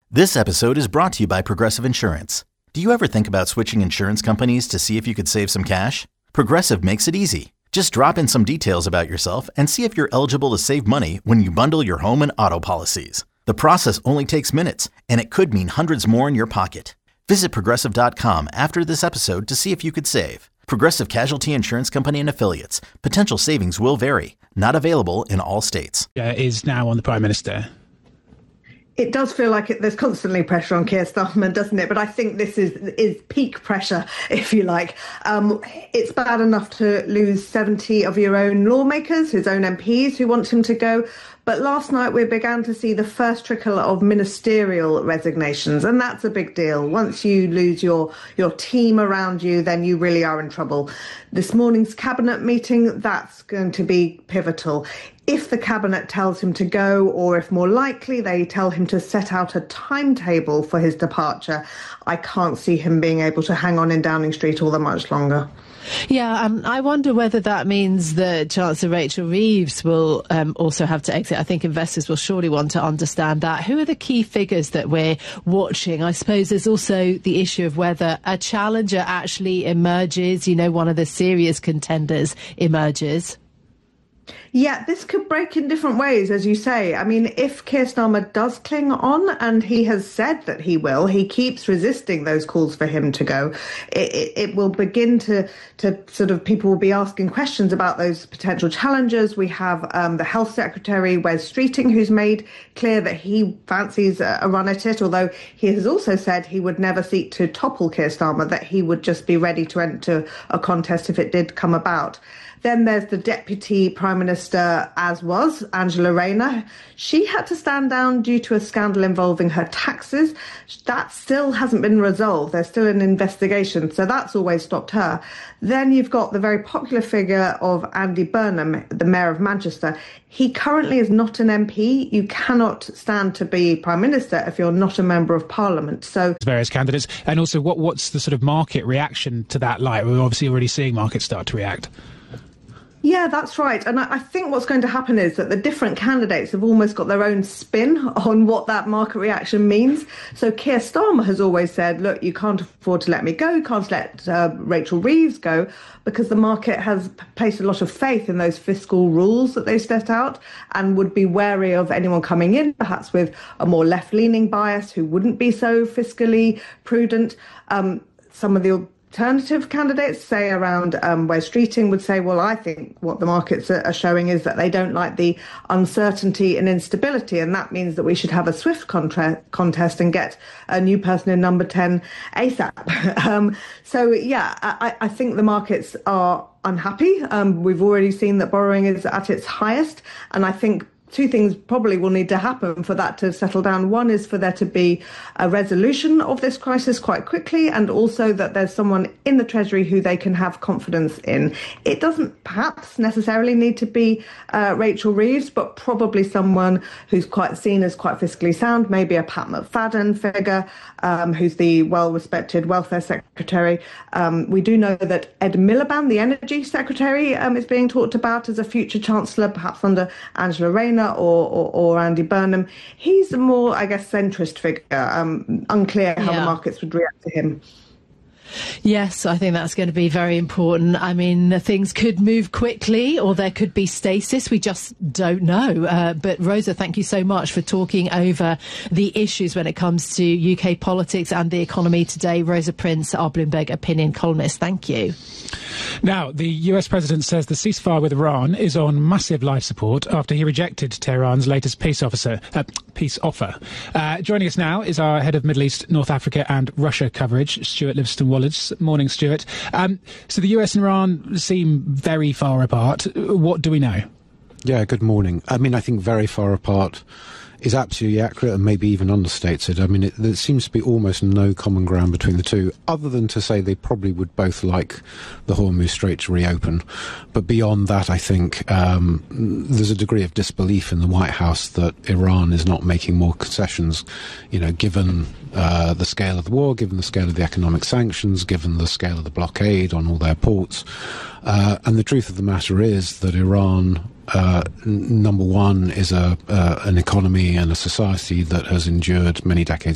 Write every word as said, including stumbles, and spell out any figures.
This episode is brought to you by Progressive Insurance. Do you ever think about switching insurance companies to see if you could save some cash? Progressive makes it easy. Just drop in some details about yourself and see if you're eligible to save money when you bundle your home and auto policies. The process only takes minutes, and it could mean hundreds more in your pocket. Visit Progressive dot com after this episode to see if you could save. Progressive Casualty Insurance Company and Affiliates. Potential savings will vary. Not available in all states. Uh, is now on the Prime Minister. It does feel like it, there's constantly pressure on Keir Starmer, doesn't it? But I think this is is peak pressure, if you like. Um, it's bad enough to lose seventy of your own lawmakers, his own M Ps who want him to go. But last night we began to see the first trickle of ministerial resignations, and that's a big deal. Once you lose your, your team around you, then you really are in trouble. This morning's cabinet meeting, that's going to be pivotal. If the cabinet tells him to go, or if more likely they tell him to set out a timetable for his departure, I can't see him being able to hang on in Downing Street all that much longer. Yeah, and I wonder whether that means that Chancellor Rachel Reeves will um, also have to exit. I think investors will surely want to understand that. Who are the key figures that we're watching? I suppose there's also the issue of whether a challenger actually emerges, you know, one of the serious contenders emerges. Yeah, this could break in different ways, as you say. I mean, if Keir Starmer does cling on, and he has said that he will, he keeps resisting those calls for him to go, it, it, it will begin to, to sort of, people will be asking questions about those potential challengers. We have um, the Health Secretary, Wes Streeting, who's made clear that he fancies a, a run at it, although he has also said he would never seek to topple Keir Starmer, that he would just be ready to enter a contest if it did come about. Then there's the Deputy Prime Minister, as was, Angela Rayner. She had to stand down due to a scandal involving her taxes. That still hasn't been resolved. There's still an investigation, so that's always stopped her. Then you've got the very popular figure of Andy Burnham, the Mayor of Manchester. He currently is not an M P. You cannot stand to be Prime Minister if you're not a Member of Parliament. So various candidates. And also, what what's the sort of market reaction to that like? We're obviously already seeing markets start to react. Yeah, that's right. And I think what's going to happen is that the different candidates have almost got their own spin on what that market reaction means. So Keir Starmer has always said, look, you can't afford to let me go, you can't let uh, Rachel Reeves go, because the market has placed a lot of faith in those fiscal rules that they set out and would be wary of anyone coming in, perhaps with a more left-leaning bias who wouldn't be so fiscally prudent. Um, some of the alternative candidates, say around um, Wes Streeting, would say, well, I think what the markets are, are showing is that they don't like the uncertainty and instability, and that means that we should have a swift contra- contest and get a new person in number ten ASAP. um, so, yeah, I, I think the markets are unhappy. Um, we've already seen that borrowing is at its highest, and I think two things probably will need to happen for that to settle down. One is for there to be a resolution of this crisis quite quickly, and also that there's someone in the Treasury who they can have confidence in. It doesn't perhaps necessarily need to be uh, Rachel Reeves, but probably someone who's quite seen as quite fiscally sound, maybe a Pat McFadden figure, um, who's the well-respected welfare secretary. Um, we do know that Ed Miliband, the energy secretary, um, is being talked about as a future chancellor, perhaps under Angela Rayner Or, or, or Andy Burnham. He's a more, I guess, centrist figure. Um, unclear how yeah. the markets would react to him. Yes, I think that's going to be very important. I mean, things could move quickly or there could be stasis. We just don't know. Uh, but Rosa, thank you so much for talking over the issues when it comes to U K politics and the economy today. Rosa Prince, our Bloomberg opinion columnist. Thank you. Now, the U S president says the ceasefire with Iran is on massive life support after he rejected Tehran's latest peace officer, uh, peace offer. Uh, joining us now is our head of Middle East, North Africa and Russia coverage, Stuart Livingston-Wallace. Morning, Stuart. Um, so the U S and Iran seem very far apart. What do we know? Yeah, good morning. I mean, I think very far apart is absolutely accurate and maybe even understates it. I mean, it, there seems to be almost no common ground between the two, other than to say they probably would both like the Hormuz Strait to reopen. But beyond that, I think um, there's a degree of disbelief in the White House that Iran is not making more concessions, you know, given uh, the scale of the war, given the scale of the economic sanctions, given the scale of the blockade on all their ports. Uh, and the truth of the matter is that Iran, Uh, n- number one, is a uh, an economy and a society that has endured many decades